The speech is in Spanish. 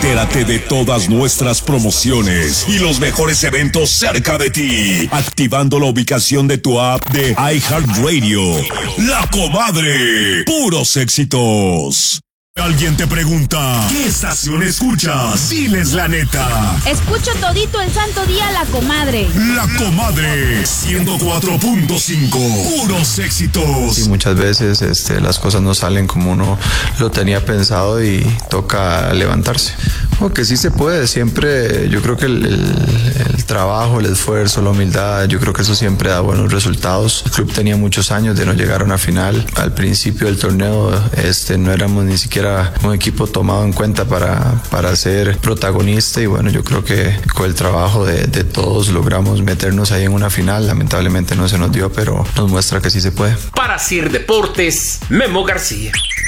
Entérate de todas nuestras promociones y los mejores eventos cerca de ti, activando la ubicación de tu app de iHeartRadio. La Comadre, puros éxitos. Alguien te pregunta, ¿qué estación escuchas? Diles la neta. Escucho todito el santo día La Comadre. La Comadre, 104.5, puros éxitos. Y muchas veces las cosas no salen como uno lo tenía pensado y toca levantarse. Porque sí se puede, siempre yo creo que el trabajo, el esfuerzo, la humildad, yo creo que eso siempre da buenos resultados. El club tenía muchos años de no llegar a una final. Al principio del torneo no éramos ni siquiera un equipo tomado en cuenta para ser protagonista, y bueno, yo creo que con el trabajo de todos logramos meternos ahí en una final. Lamentablemente no se nos dio, pero nos muestra que sí se puede. Para CIR Deportes, Memo García.